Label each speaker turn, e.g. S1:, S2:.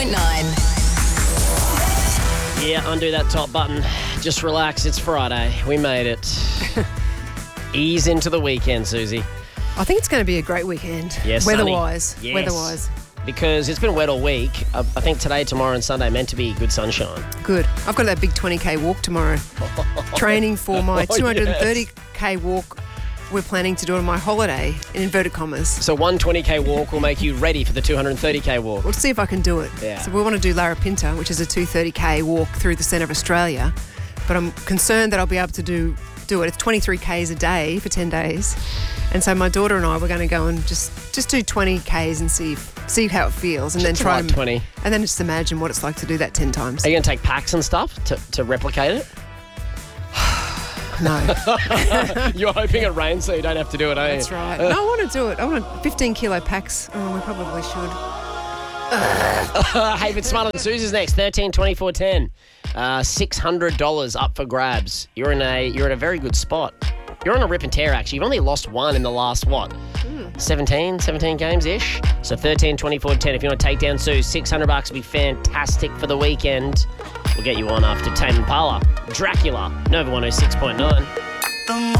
S1: 106.9.
S2: Yeah, undo that top button. Just relax. It's Friday. We made it. Ease into the weekend, Susie.
S3: I think it's going to be a great weekend.
S2: Yes,
S3: weather-wise.
S2: Yes.
S3: Weather-wise.
S2: Because it's been wet all week. I think today, tomorrow and Sunday meant to be good sunshine.
S3: Good. I've got that big 20k walk tomorrow. Training for my 230k walk. We're planning to do it on my holiday, in inverted commas.
S2: So one 20k walk will make you ready for the 230k walk.
S3: We'll see if I can do it.
S2: Yeah.
S3: So we want to do Larapinta, which is a 230k walk through the centre of Australia. But I'm concerned that I'll be able to do it. It's 23k's a day for 10 days. And so my daughter and I were going to go and just do 20k's and see how it feels, and then
S2: Just
S3: try
S2: about 20.
S3: and then just imagine what it's like to do that 10 times.
S2: Are you going to take packs and stuff to replicate it?
S3: No.
S2: You're hoping it rains so you don't have to do it, are you?
S3: That's right. No, I want to do it. I want 15 kilo packs. Oh, we probably should.
S2: Hey, but Smart and Susie's next. 13, 24, 10. $600 up for grabs. You're at a very good spot. You're on a rip and tear, actually. You've only lost one in the last, 17 games-ish? So 13, 24, 10. If you want to take down Sue, $600 would be fantastic for the weekend. We'll get you on after Tame Impala, Dracula, Nova 106.9.